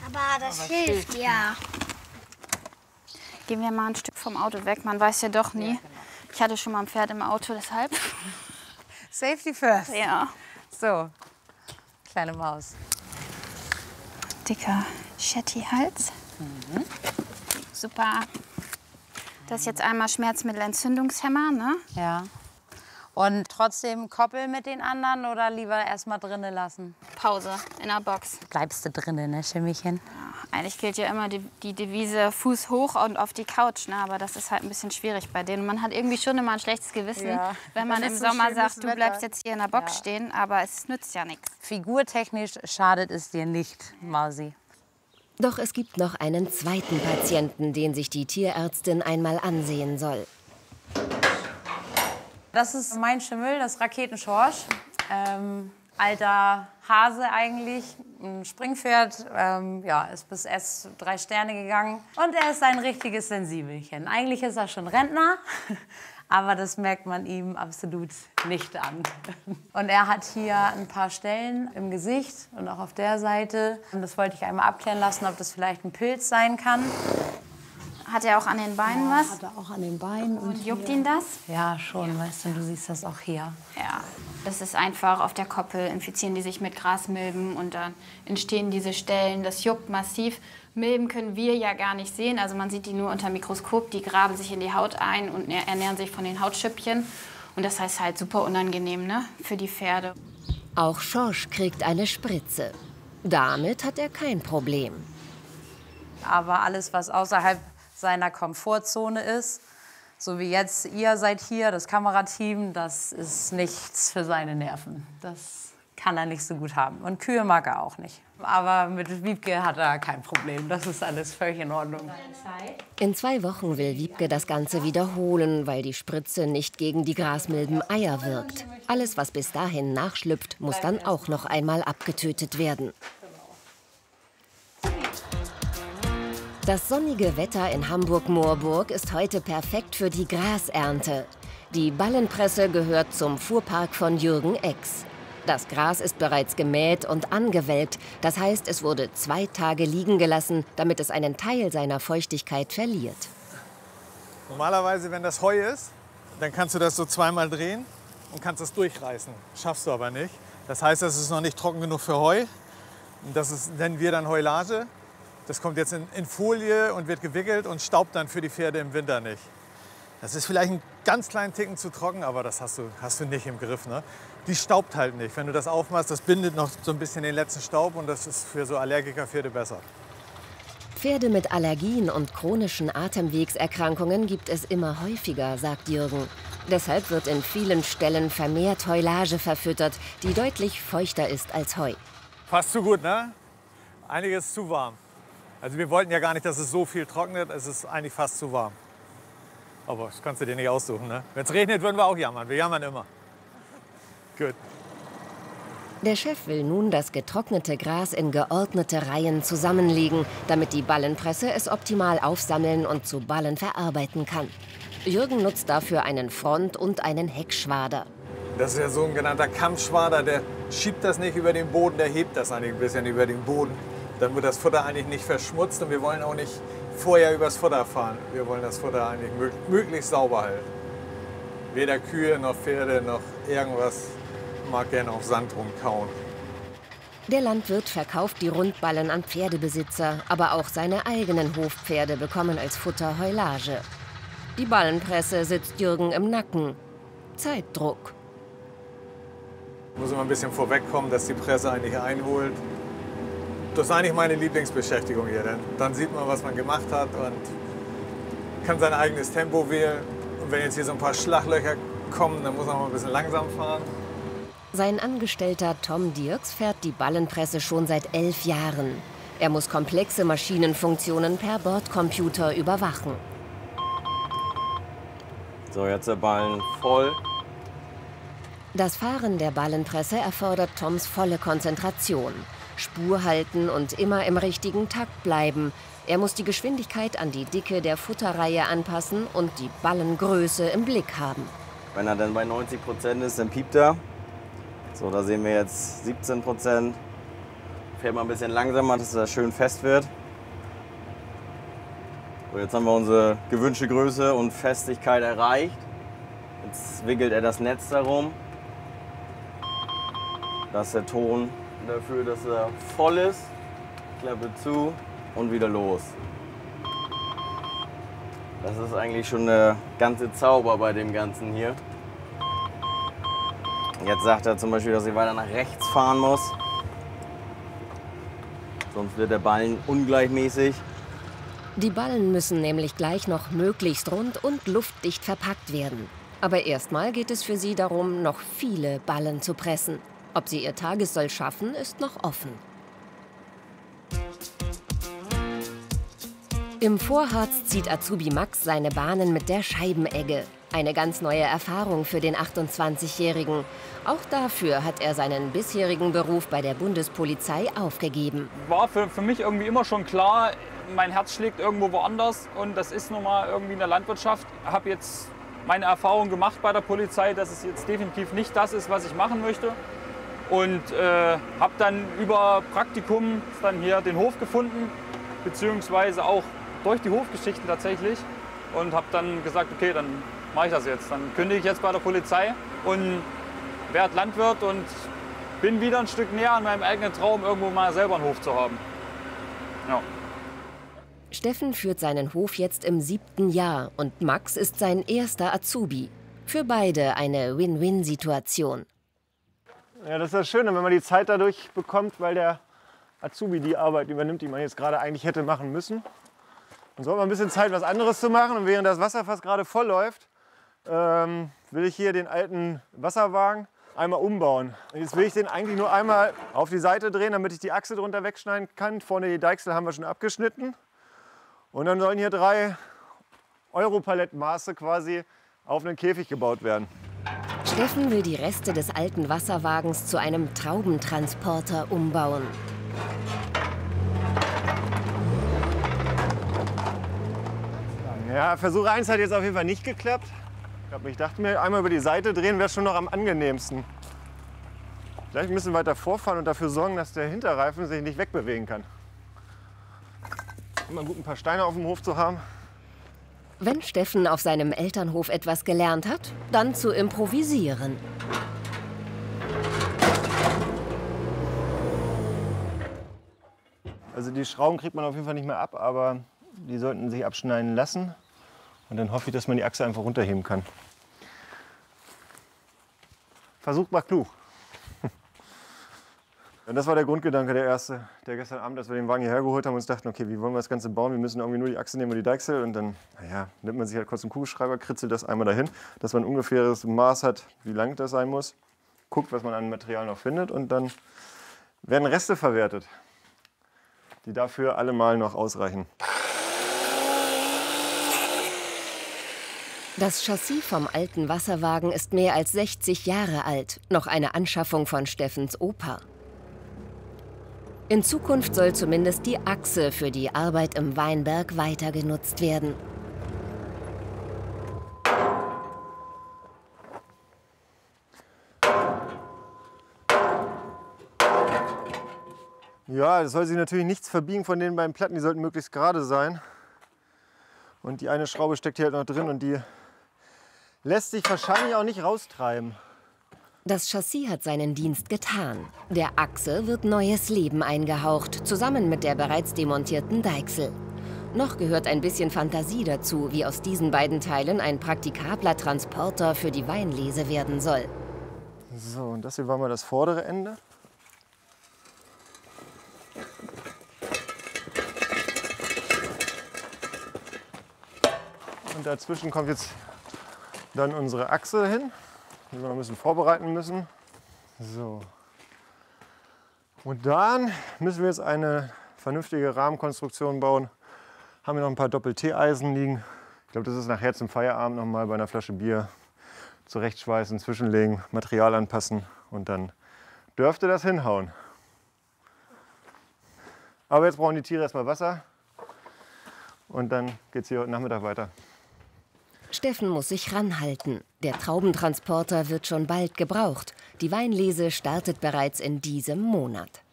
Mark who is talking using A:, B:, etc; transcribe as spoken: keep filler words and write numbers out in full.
A: Aber das Aber hilft, ja.
B: Gehen wir mal ein Stück vom Auto weg, man weiß ja doch nie.
C: Ja, genau.
B: Ich hatte schon mal ein Pferd im Auto, deshalb.
C: Safety first.
B: Ja.
C: So, kleine Maus.
B: Dicker Shetty-Hals. Mhm. Super. Das ist jetzt einmal Schmerzmittelentzündungshemmer, ne?
C: Ja. Und trotzdem koppeln mit den anderen oder lieber erst mal drinnen lassen?
B: Pause in der Box.
C: Bleibst du drinnen, ne, Schimmelchen?
B: Ja, eigentlich gilt ja immer die, die Devise Fuß hoch und auf die Couch, ne? Aber das ist halt ein bisschen schwierig bei denen. Man hat irgendwie schon immer ein schlechtes Gewissen, ja. wenn man im so Sommer sagt, du bleibst jetzt hier in der Box ja. stehen, aber es nützt ja nichts.
C: Figurtechnisch schadet es dir nicht, Mausi.
D: Doch es gibt noch einen zweiten Patienten, den sich die Tierärztin einmal ansehen soll.
C: Das ist mein Schimmel, das Raketenschorsch. Ähm, alter Hase eigentlich, ein Springpferd. Ähm, ja, ist bis S drei Sterne gegangen. Und er ist ein richtiges Sensibelchen. Eigentlich ist er schon Rentner, aber das merkt man ihm absolut nicht an. Und er hat hier ein paar Stellen im Gesicht und auch auf der Seite. Und das wollte ich einmal abklären lassen, ob das vielleicht ein Pilz sein kann.
B: Hat er auch an den Beinen
C: ja,
B: was?
C: Hat er auch an den Beinen. Und,
B: und juckt
C: hier.
B: ihn das?
C: Ja, schon, ja. Weißt du, du siehst das auch hier.
B: Ja, das ist einfach auf der Koppel, infizieren die sich mit Grasmilben und dann entstehen diese Stellen, das juckt massiv. Milben können wir ja gar nicht sehen, also man sieht die nur unter Mikroskop, die graben sich in die Haut ein und ernähren sich von den Hautschüppchen. Und das heißt halt super unangenehm, ne, für die Pferde.
D: Auch Schorsch kriegt eine Spritze. Damit hat er kein Problem.
C: Aber alles, was außerhalb seiner Komfortzone ist, so wie jetzt ihr seid hier, das Kamerateam, das ist nichts für seine Nerven. Das kann er nicht so gut haben. Und Kühe mag er auch nicht. Aber mit Wiebke hat er kein Problem. Das ist alles völlig in Ordnung.
D: In zwei Wochen will Wiebke das Ganze wiederholen, weil die Spritze nicht gegen die Grasmilben Eier wirkt. Alles, was bis dahin nachschlüpft, muss dann auch noch einmal abgetötet werden. Das sonnige Wetter in Hamburg-Moorburg ist heute perfekt für die Grasernte. Die Ballenpresse gehört zum Fuhrpark von Jürgen Ex. Das Gras ist bereits gemäht und angewelkt. Das heißt, es wurde zwei Tage liegen gelassen, damit es einen Teil seiner Feuchtigkeit verliert.
E: Normalerweise, wenn das Heu ist, dann kannst du das so zweimal drehen und kannst das durchreißen. Schaffst du aber nicht. Das heißt, es ist noch nicht trocken genug für Heu. Das ist, nennen wir dann Heulage. Das kommt jetzt in, in Folie und wird gewickelt und staubt dann für die Pferde im Winter nicht. Das ist vielleicht einen ganz kleinen Ticken zu trocken, aber das hast du, hast du nicht im Griff. Ne? Die staubt halt nicht. Wenn du das aufmachst, das bindet noch so ein bisschen den letzten Staub und das ist für so Allergikerpferde besser.
D: Pferde mit Allergien und chronischen Atemwegserkrankungen gibt es immer häufiger, sagt Jürgen. Deshalb wird in vielen Ställen vermehrt Heulage verfüttert, die deutlich feuchter ist als Heu.
E: Fast zu gut, ne? Einiges zu warm. Also wir wollten ja gar nicht, dass es so viel trocknet. Es ist eigentlich fast zu warm. Aber das kannst du dir nicht aussuchen, ne? Wenn es regnet, würden wir auch jammern. Wir jammern immer. Gut.
D: Der Chef will nun das getrocknete Gras in geordnete Reihen zusammenlegen, damit die Ballenpresse es optimal aufsammeln und zu Ballen verarbeiten kann. Jürgen nutzt dafür einen Front- und einen Heckschwader.
E: Das ist ja so ein genannter Kammschwader. Der schiebt das nicht über den Boden, der hebt das eigentlich ein bisschen über den Boden. Dann wird das Futter eigentlich nicht verschmutzt und wir wollen auch nicht vorher übers Futter fahren. Wir wollen das Futter eigentlich mög möglichst sauber halten. Weder Kühe noch Pferde noch irgendwas mag gerne auf Sand rumkauen.
D: Der Landwirt verkauft die Rundballen an Pferdebesitzer, aber auch seine eigenen Hofpferde bekommen als Futter Heulage. Die Ballenpresse sitzt Jürgen im Nacken. Zeitdruck.
E: Ich muss immer ein bisschen vorwegkommen, dass die Presse eigentlich einholt. Das ist eigentlich meine Lieblingsbeschäftigung hier, denn dann sieht man, was man gemacht hat und kann sein eigenes Tempo wählen. Und wenn jetzt hier so ein paar Schlaglöcher kommen, dann muss man mal ein bisschen langsam fahren.
D: Sein Angestellter Tom Dirks fährt die Ballenpresse schon seit elf Jahren. Er muss komplexe Maschinenfunktionen per Bordcomputer überwachen.
F: So, jetzt der Ballen voll.
D: Das Fahren der Ballenpresse erfordert Toms volle Konzentration. Spur halten und immer im richtigen Takt bleiben. Er muss die Geschwindigkeit an die Dicke der Futterreihe anpassen und die Ballengröße im Blick haben.
F: Wenn er dann bei neunzig Prozent ist, dann piept er. So, da sehen wir jetzt siebzehn Prozent, Fährt man ein bisschen langsamer, dass das schön fest wird. So, jetzt haben wir unsere gewünschte Größe und Festigkeit erreicht. Jetzt wickelt er das Netz darum. Das ist der Ton dafür, dass er voll ist. Klappe zu und wieder los. Das ist eigentlich schon der ganze Zauber bei dem Ganzen hier. Jetzt sagt er zum Beispiel, dass ich weiter nach rechts fahren muss. Sonst wird der Ballen ungleichmäßig.
D: Die Ballen müssen nämlich gleich noch möglichst rund und luftdicht verpackt werden. Aber erstmal geht es für sie darum, noch viele Ballen zu pressen. Ob sie ihr Tagessoll schaffen, ist noch offen. Im Vorharz zieht Azubi Max seine Bahnen mit der Scheibenegge. Eine ganz neue Erfahrung für den achtundzwanzigjährigen. Auch dafür hat er seinen bisherigen Beruf bei der Bundespolizei aufgegeben.
G: War für, für mich irgendwie immer schon klar, mein Herz schlägt irgendwo woanders und das ist nun mal irgendwie in der Landwirtschaft. Ich habe jetzt meine Erfahrung gemacht bei der Polizei, dass es jetzt definitiv nicht das ist, was ich machen möchte. Und äh, habe dann über Praktikum dann hier den Hof gefunden, beziehungsweise auch durch die Hofgeschichten tatsächlich. Und habe dann gesagt, okay, dann mache ich das jetzt. Dann kündige ich jetzt bei der Polizei und werde Landwirt und bin wieder ein Stück näher an meinem eigenen Traum, irgendwo mal selber einen Hof zu haben. Ja.
D: Steffen führt seinen Hof jetzt im siebten Jahr und Max ist sein erster Azubi. Für beide eine Win-Win-Situation.
E: Ja, das ist das Schöne, wenn man die Zeit dadurch bekommt, weil der Azubi die Arbeit übernimmt, die man jetzt gerade eigentlich hätte machen müssen. Und so hat man ein bisschen Zeit, was anderes zu machen. Und während das Wasserfass gerade voll läuft, ähm, will ich hier den alten Wasserwagen einmal umbauen. Und jetzt will ich den eigentlich nur einmal auf die Seite drehen, damit ich die Achse drunter wegschneiden kann. Vorne die Deichsel haben wir schon abgeschnitten. Und dann sollen hier drei Europalettenmaße quasi auf einen Käfig gebaut werden.
D: Steffen will die Reste des alten Wasserwagens zu einem Traubentransporter umbauen.
E: Ja, Versuch eins hat jetzt auf jeden Fall nicht geklappt. Ich dachte mir, einmal über die Seite drehen wäre schon noch am angenehmsten. Vielleicht ein bisschen weiter vorfahren und dafür sorgen, dass der Hinterreifen sich nicht wegbewegen kann. Immer gut, ein paar Steine auf dem Hof zu haben.
D: Wenn Steffen auf seinem Elternhof etwas gelernt hat, dann zu improvisieren.
E: Also die Schrauben kriegt man auf jeden Fall nicht mehr ab, aber die sollten sich abschneiden lassen. Und dann hoffe ich, dass man die Achse einfach runterheben kann. Versucht mal klug. Und das war der Grundgedanke, der erste, der gestern Abend, als wir den Wagen hierher geholt haben, uns dachten, okay, wie wollen wir das Ganze bauen? Wir müssen irgendwie nur die Achse nehmen und die Deichsel. Und dann, naja, nimmt man sich halt kurz einen Kugelschreiber, kritzelt das einmal dahin, dass man ein ungefähres Maß hat, wie lang das sein muss. Guckt, was man an Material noch findet und dann werden Reste verwertet, die dafür allemal noch ausreichen.
D: Das Chassis vom alten Wasserwagen ist mehr als sechzig Jahre alt, noch eine Anschaffung von Steffens Opa. In Zukunft soll zumindest die Achse für die Arbeit im Weinberg weiter genutzt werden.
E: Ja, das soll sich natürlich nichts verbiegen von den beiden Platten, die sollten möglichst gerade sein. Und die eine Schraube steckt hier halt noch drin und die lässt sich wahrscheinlich auch nicht raustreiben.
D: Das Chassis hat seinen Dienst getan. Der Achse wird neues Leben eingehaucht, zusammen mit der bereits demontierten Deichsel. Noch gehört ein bisschen Fantasie dazu, wie aus diesen beiden Teilen ein praktikabler Transporter für die Weinlese werden soll.
E: So, und das hier war mal das vordere Ende. Und dazwischen kommt jetzt dann unsere Achse hin, die wir noch ein bisschen vorbereiten müssen. So. Und dann müssen wir jetzt eine vernünftige Rahmenkonstruktion bauen. Haben wir noch ein paar Doppel-T-Eisen liegen. Ich glaube, das ist nachher zum Feierabend noch mal bei einer Flasche Bier zurechtschweißen, zwischenlegen, Material anpassen und dann dürfte das hinhauen. Aber jetzt brauchen die Tiere erstmal Wasser und dann geht es hier heute Nachmittag weiter.
D: Steffen muss sich ranhalten. Der Traubentransporter wird schon bald gebraucht. Die Weinlese startet bereits in diesem Monat.